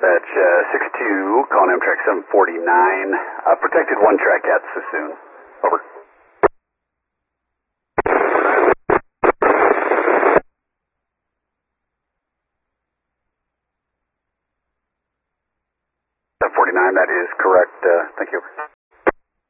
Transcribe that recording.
That's 62, calling Amtrak 749. Protected one track at Sassoon. Over. That is correct. Thank you.